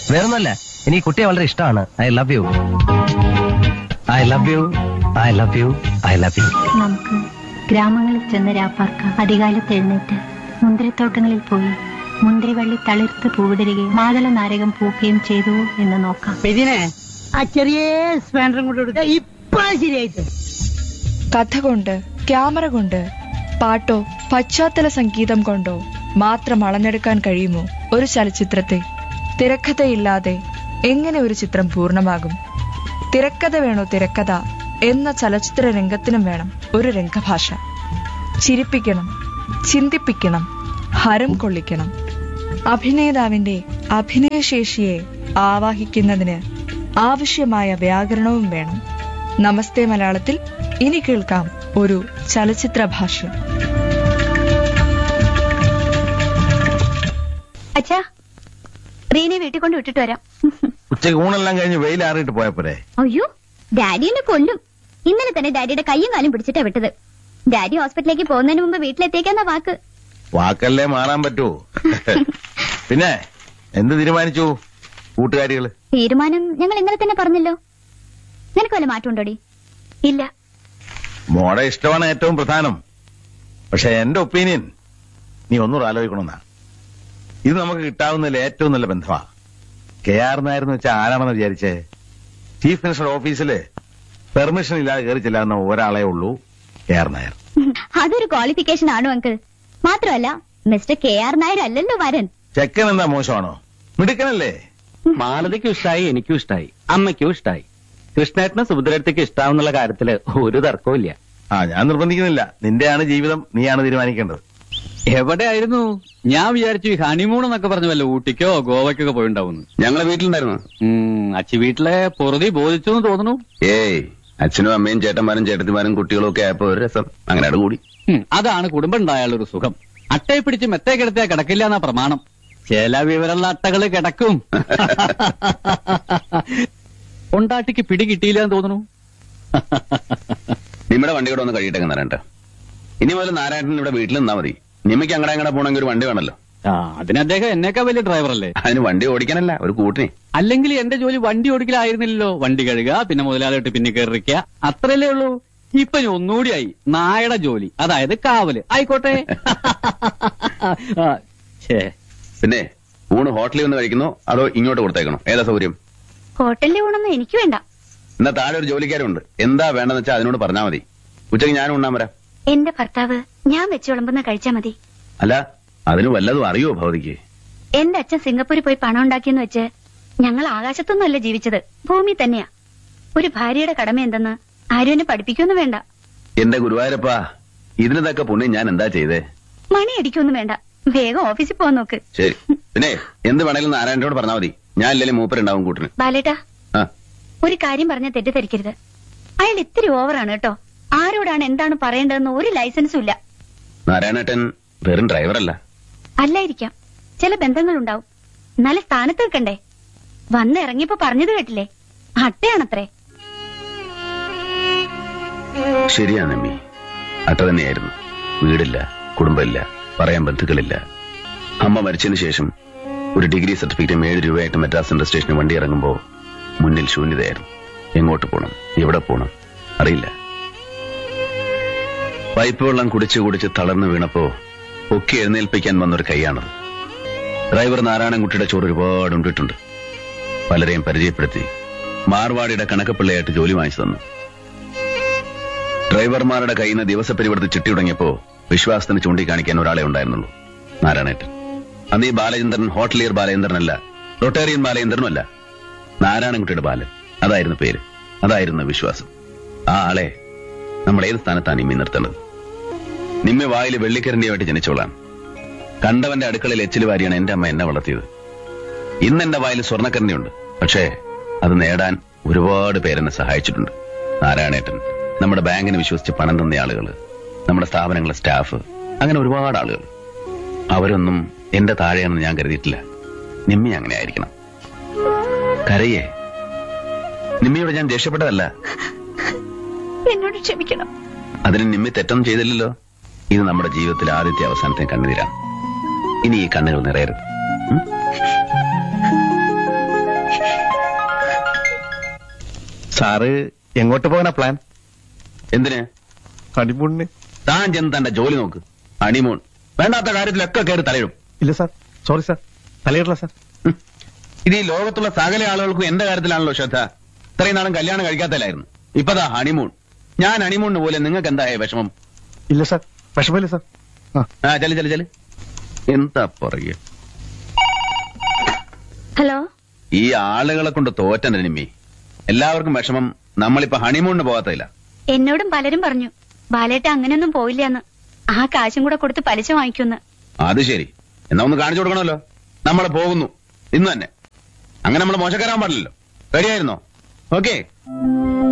വേറൊന്നുമല്ല, എനിക്ക് കുട്ടിയെ വളരെ ഇഷ്ടമാണ്. I love you, I love you, I love you, I love you. നമുക്ക് ഗ്രാമങ്ങളിൽ ചെന്ന് രാപ്പാർക്കാം. അധികാലത്ത് എഴുന്നേറ്റ് മുന്തിരിത്തോട്ടങ്ങളിൽ പോയി മുന്തിരിവള്ളി തളിർത്ത് പൂവിടരുകയും മാതള നാരകം പൂക്കുകയും ചെയ്തു എന്ന് നോക്കാം. ആ ചെറിയ സ്പാൻഡറും കൊണ്ട് ഇപ്പൊ ശരിയായിട്ട് കഥ കൊണ്ട്, ക്യാമറ കൊണ്ട്, പാട്ടോ പശ്ചാത്തല സംഗീതം കൊണ്ടോ മാത്രം അളന്നെടുക്കാൻ കഴിയുമോ ഒരു ചലച്ചിത്രത്തെ? തിരക്കഥയില്ലാതെ എങ്ങനെ ഒരു ചിത്രം പൂർണ്ണമാകും? തിരക്കഥ വേണോ തിരക്കഥ എന്ന ചലച്ചിത്ര രംഗത്തിനും വേണം ഒരു രംഗഭാഷ. ചിരിപ്പിക്കണം, ചിന്തിപ്പിക്കണം, ഹരം കൊള്ളിക്കണം. അഭിനേതാവിന്റെ അഭിനയശേഷിയെ ആവാഹിക്കുന്നതിന് ആവശ്യമായ വ്യാകരണവും വേണം. നമസ്തേ മലയാളത്തിൽ ഇനി കേൾക്കാം ഒരു ചലച്ചിത്ര ഭാഷ്യം. അച്ഛാ, റീനെ വീട്ടിൽ കൊണ്ട് വിട്ടിട്ട് വരാം. ഉച്ചയ്ക്ക് ഊണെല്ലാം കഴിഞ്ഞ് വെയിലാറിയിട്ട് പോയപ്പോരെ? അയ്യോ, ഡാഡി എന്നെ കൊല്ലും. ഇന്നലെ തന്നെ ഡാഡിയുടെ കയ്യും കാലും പിടിച്ചിട്ടാ വിട്ടത്. ഡാഡി ഹോസ്പിറ്റലിലേക്ക് പോകുന്നതിന് മുമ്പ് വീട്ടിലെത്തിയേക്കാന്ന വാക്ക്. വാക്കല്ലേ മാറാൻ പറ്റൂ. പിന്നെ എന്ത് തീരുമാനിച്ചു കൂട്ടുകാരികള്? തീരുമാനം ഞങ്ങൾ ഇന്നലെ തന്നെ പറഞ്ഞല്ലോ. നിനക്ക് വല്ല മാറ്റം ഉണ്ടോടി? ഇല്ല. മോടെ ഇഷ്ടമാണ് ഏറ്റവും പ്രധാനം. പക്ഷെ എന്റെ ഒപ്പീനിയൻ നീ ഒന്നുകൂടെ ആലോചിക്കണമെന്നാ. ഇത് നമുക്ക് കിട്ടാവുന്നതിൽ ഏറ്റവും നല്ല ബന്ധമാ. KR നായർ എന്ന് വെച്ചാൽ ആരാണെന്ന് വിചാരിച്ചേ? ചീഫ് മിനിസ്റ്റർ ഓഫീസില് പെർമിഷൻ ഇല്ലാതെ കയറി ചെല്ലാവുന്ന ഒരാളെ ഉള്ളൂ, KR നായർ. അതൊരു ക്വാളിഫിക്കേഷൻ ആണോ അങ്കിൾ? മാത്രമല്ല മിസ്റ്റർ KR നായർ അല്ലല്ലോ വരൻ. ചെക്കൻ എന്താ മോശമാണോ? മിടുക്കനല്ലേ? മാലതിക്കും ഇഷ്ടായി, എനിക്കും ഇഷ്ടായി, അമ്മയ്ക്കും ഇഷ്ടായി. കൃഷ്ണേട്ടന് സുഭദ്രത്തേക്ക് ഇഷ്ടാവുന്നുള്ള കാര്യത്തില് ഒരു തർക്കവും ഇല്ല. ഞാൻ നിർബന്ധിക്കുന്നില്ല. നിന്റെയാണ് ജീവിതം, നീയാണ് തീരുമാനിക്കേണ്ടത്. എവിടെയായിരുന്നു? ഞാൻ വിചാരിച്ചു ഹണിമൂൺ എന്നൊക്കെ പറഞ്ഞു വല്ല ഊട്ടിക്കോ ഗോവയ്ക്കൊക്കെ പോയിണ്ടാവുന്നു. ഞങ്ങളെ വീട്ടിലുണ്ടായിരുന്നു. അച്ഛ വീട്ടിലെ പൊറുതി ബോധിച്ചു എന്ന് തോന്നുന്നു. ഏയ്, അച്ഛനും അമ്മയും ചേട്ടന്മാരും ചേട്ടത്തിമാരും കുട്ടികളും ഒക്കെ ആയപ്പോ ഒരു രസം അങ്ങനെ കൂടി. അതാണ് കുടുംബം ഉണ്ടായാലൊരു സുഖം. അട്ടയെ പിടിച്ച് മെത്തേ കിടത്തിയാ കിടക്കില്ല എന്നാ പ്രമാണം. ചില വിവരമുള്ള അട്ടകള് കിടക്കും. കൊണ്ടാട്ടിക്ക് പിടി കിട്ടിയില്ല എന്ന് തോന്നുന്നു. നിങ്ങളുടെ വണ്ടി കൂടെ ഒന്ന് കഴിയിട്ടേക്ക് നാരായണ. ഇനി മുതൽ നാരായണൻ ഇവിടെ വീട്ടിൽ നിന്നാ മതി. നിമ്മയ്ക്ക് അങ്ങടെ അങ്ങടെ പോണെങ്കിൽ ഒരു വണ്ടി വേണമല്ലോ. അതിന് അദ്ദേഹം എന്നേക്കാൾ വലിയ ഡ്രൈവറല്ലേ? അതിന് വണ്ടി ഓടിക്കാനല്ല, ഒരു കൂട്ടിനെ. അല്ലെങ്കിൽ എന്റെ ജോലി വണ്ടി ഓടിക്കലായിരുന്നില്ലല്ലോ. വണ്ടി കഴുകുക, പിന്നെ മുതലാളിട്ട് പിന്നെ കയറിക്കുക, അത്രയല്ലേ ഉള്ളൂ. ഇപ്പൊ ഒന്നുകൂടിയായി നായയുടെ ജോലി, അതായത് കാവല്. ആയിക്കോട്ടെ. പിന്നെ ഊണ് ഹോട്ടലിൽ നിന്ന് കഴിക്കുന്നോ അതോ ഇങ്ങോട്ട് കൊടുത്തേക്കണോ? ഏതാ സൗകര്യം? ഹോട്ടലിലെ ഊണൊന്നും എനിക്ക് വേണ്ട. എന്നാ താഴെ ഒരു ജോലിക്കാരുണ്ട്, എന്താ വേണ്ടെന്ന് വെച്ചാൽ അതിനോട് പറഞ്ഞാൽ മതി. ഉച്ചയ്ക്ക് ഞാനും ഉണ്ണാൻ വരാം. എന്റെ ഭർത്താവ് ഞാൻ വെച്ച് വിളമ്പുന്ന കഴിച്ചാ മതി. അല്ല, അതിന് വല്ലതും അറിയോ ഭവതിക്ക്? എന്റെ അച്ഛൻ സിംഗപ്പൂരിൽ പോയി പണം ഉണ്ടാക്കിയെന്ന് വെച്ച് ഞങ്ങൾ ആകാശത്തൊന്നുമല്ല ജീവിച്ചത്, ഭൂമി തന്നെയാ. ഒരു ഭാര്യയുടെ കടമ എന്തെന്ന് ആരും എന്നെ പഠിപ്പിക്കൊന്നും വേണ്ട. എന്റെ ഗുരുവായൂരപ്പാ, ഇതിനൊക്കെ പുണ്യം ഞാൻ എന്താ ചെയ്തേ? മണി അടിക്കൊന്നും വേണ്ട, വേഗം ഓഫീസിൽ പോവാൻ നോക്ക്. ശരി, പിന്നെ എന്ത് വേണേലും നാരായണനോട് പറഞ്ഞാൽ മതി. ഞാൻ ഇല്ലെങ്കിൽ മൂപ്പരുണ്ടാവും കൂട്ടിന്. ബാലേട്ടാ, ഒരു കാര്യം പറഞ്ഞാൽ തെറ്റിദ്ധരിക്കരുത്. അയാൾ ഇത്തിരി ഓവറാണ് കേട്ടോ. ആരോടാണ് എന്താണ് പറയേണ്ടതെന്ന് ഒരു ലൈസൻസും ഇല്ല. നാരായണേട്ടൻ വെറും ഡ്രൈവറല്ല. അല്ലായിരിക്കാം, ചില ബന്ധങ്ങളുണ്ടാവും. എന്നാലും സ്ഥാനത്ത് നിൽക്കണ്ടേ? വന്ന് ഇറങ്ങിയപ്പോ പറഞ്ഞത് കേട്ടില്ലേ, അട്ടയാണത്രേ. ശരിയാണ് അമ്മി, അട്ട തന്നെയായിരുന്നു. വീടില്ല, കുടുംബമില്ല, പറയാൻ ബന്ധുക്കളില്ല. അമ്മ മരിച്ചതിന് ശേഷം ഒരു ഡിഗ്രി സർട്ടിഫിക്കറ്റും 7 രൂപയായിട്ട് മദ്രാസ് സെൻട്രൽ സ്റ്റേഷന് വണ്ടി ഇറങ്ങുമ്പോ മുന്നിൽ ശൂന്യതയായിരുന്നു. എങ്ങോട്ട് പോണം, എവിടെ പോണം അറിയില്ല. പൈപ്പ് വെള്ളം കുടിച്ച് കുടിച്ച് തളർന്നു വീണപ്പോ ഒക്കെ എഴുന്നേൽപ്പിക്കാൻ വന്നൊരു കൈയാണത്. ഡ്രൈവർ നാരായണൻകുട്ടിയുടെ ചോറ് ഒരുപാട് ഉണ്ടിട്ടുണ്ട്. പലരെയും പരിചയപ്പെടുത്തി മാർവാടിയുടെ കണക്കപ്പിള്ളയായിട്ട് ജോലി വാങ്ങിച്ചു തന്നു. ഡ്രൈവർമാരുടെ കയ്യിൽ നിന്ന് ദിവസപരിവർത്തി ചിട്ടി തുടങ്ങിയപ്പോ വിശ്വാസത്തിന് ചൂണ്ടിക്കാണിക്കാൻ ഒരാളെ ഉണ്ടായിരുന്നുള്ളൂ, നാരായണേട്ടൻ. അന്ന് ഈ ബാലചന്ദ്രൻ ഹോട്ടലിയർ ബാലചന്ദ്രനല്ല, റൊട്ടേറിയൻ ബാലചന്ദ്രനുമല്ല, നാരായണൻകുട്ടിയുടെ ബാലൻ. അതായിരുന്നു പേര്, അതായിരുന്നു വിശ്വാസം. ആ ആളെ നമ്മൾ ഏത് സ്ഥാനത്താണ് നിമ്മി നിർത്തേണ്ടത്? നിമ്മി വായിൽ വെള്ളിക്കരണ്ടിയുമായിട്ട് ജനിച്ചോളാം. കണ്ടവന്റെ അടുക്കളയിൽ എച്ചിൽ വാരിയാണ് എന്റെ അമ്മ എന്നെ വളർത്തിയത്. ഇന്ന് എന്റെ വായിൽ സ്വർണ്ണക്കരണ്ടിയുണ്ട്, പക്ഷേ അത് നേടാൻ ഒരുപാട് പേരെന്നെ സഹായിച്ചിട്ടുണ്ട്. നാരായണേട്ടൻ, നമ്മുടെ ബാങ്കിന് വിശ്വസിച്ച് പണം തന്ന ആളുകൾ, നമ്മുടെ സ്ഥാപനങ്ങളെ സ്റ്റാഫ്, അങ്ങനെ ഒരുപാട് ആളുകൾ. അവരൊന്നും എന്റെ താഴെയാണെന്ന് ഞാൻ കരുതിയിട്ടില്ല. നിമ്മി അങ്ങനെ ആയിരിക്കണം. കരയേ, നിമ്മിയോട് ഞാൻ ദേഷ്യപ്പെട്ടതല്ല. എന്നോട് ക്ഷമിക്കണം. അതിന് നിമ്മി തെറ്റൊന്നും ചെയ്തില്ലല്ലോ. ഇത് നമ്മുടെ ജീവിതത്തിലെ ആദ്യത്തെ അവസാനത്തെ കണ്ണുനീരാണ്. ഇനി ഈ കണ്ണുകൾ നിറയരുത്. സാറ് എങ്ങോട്ട് പോകാനാ പ്ലാൻ? എന്തിന്? ഹണിമൂണിന്. താൻ ചെന്ന് തന്റെ ജോലി നോക്ക്. ഹണിമൂൺ വേണ്ടാത്ത കാര്യത്തിലൊക്കെ കയറി തലയിടും. ഇല്ല സാർ, സോറി സാർ, തലയിടില്ല സാർ. ഇത് ഈ ലോകത്തുള്ള സകല ആളുകൾക്കും എന്റെ കാര്യത്തിലാണല്ലോ ശ്രദ്ധ. ഇത്രയും നാളും കല്യാണം കഴിക്കാത്തല്ലായിരുന്നു, ഇപ്പതാ ഹണിമൂൺ. ഞാൻ ഹണിമൂണിന് പോലെ നിങ്ങൾക്ക് എന്തായ വിഷമം? ഇല്ല സാർ, വിഷമമില്ല സാർ. ആ ചെല് എന്താ പറയ. ഹലോ. ഈ ആളുകളെ കൊണ്ട് തോറ്റന്റെ നിമ്മി. എല്ലാവർക്കും വിഷമം നമ്മളിപ്പോ ഹണിമൂണിന് പോകാത്തില്ല. എന്നോടും പലരും പറഞ്ഞു ബാലേട്ട അങ്ങനെയൊന്നും പോയില്ലെന്ന്. ആ കാശും കൂടെ കൊടുത്ത് പലിശ വാങ്ങിക്കുന്ന്. അത് ശരി, എന്നാ ഒന്ന് കാണിച്ചു കൊടുക്കണമല്ലോ. നമ്മൾ പോകുന്നു ഇന്ന് തന്നെ. അങ്ങനെ നമ്മൾ മോശക്കാരാൻ പാടില്ലല്ലോ. റെഡിയായിരുന്നോ? ഓക്കെ.